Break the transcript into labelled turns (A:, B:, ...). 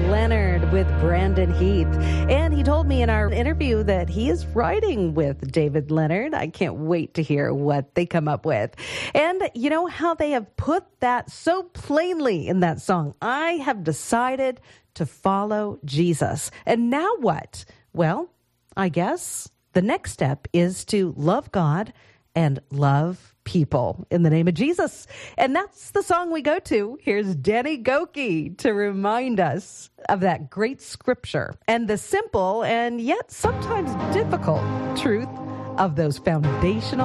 A: Leonard with Brandon Heath. And he told me in our interview that he is writing with David Leonard. I can't wait to hear what they come up with. And you know how they have put that so plainly in that song. I have decided to follow Jesus. And now what? Well, I guess the next step is to love God and love people in the name of Jesus. And that's the song we go to. Here's Danny Gokey to remind us of that great scripture and the simple and yet sometimes difficult truth of those foundational